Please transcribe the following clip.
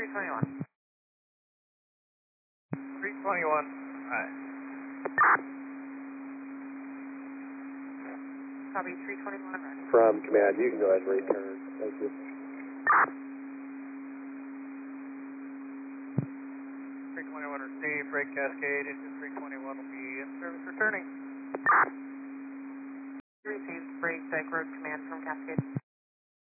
321. 321. Alright. Copy 321. Right. From command, you can go ahead and return. Thank you. 321 received. Break cascade into 321 will be in service returning. Received. Break back road command from Cascade.